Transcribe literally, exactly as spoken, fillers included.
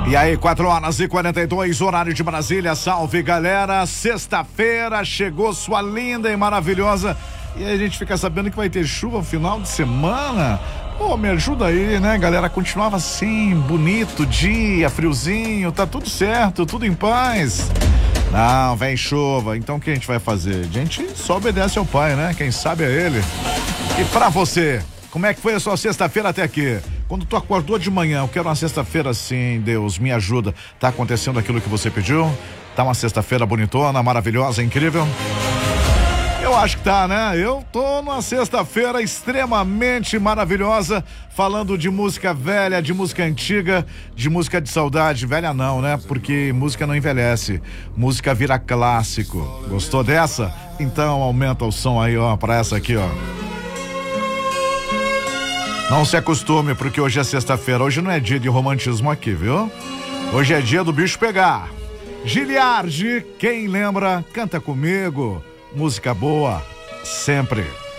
E aí, quatro horas e quarenta e dois, horário de Brasília. Salve, galera. Sexta-feira chegou, sua linda e maravilhosa. E aí a gente fica sabendo que vai ter chuva no final de semana. Pô, me ajuda aí, né, galera? Continuava assim, bonito dia, friozinho, tá tudo certo, tudo em paz. Não, vem chuva. Então o que a gente vai fazer? A gente só obedece ao pai, né? Quem sabe é ele. E pra você, como é que foi a sua sexta-feira até aqui? Quando tu acordou de manhã, eu quero uma sexta-feira assim, Deus, me ajuda. Tá acontecendo aquilo que você pediu? Tá uma sexta-feira bonitona, maravilhosa, incrível? Eu acho que tá, né? Eu tô numa sexta-feira extremamente maravilhosa, falando de música velha, de música antiga, de música de saudade. Velha não, né? Porque música não envelhece, música vira clássico. Gostou dessa? Então aumenta o som aí, ó, pra essa aqui, ó. Não se acostume, porque hoje é sexta-feira. Hoje não é dia de romantismo aqui, viu? Hoje é dia do bicho pegar. Giliardi, quem lembra, canta comigo. Música boa, sempre.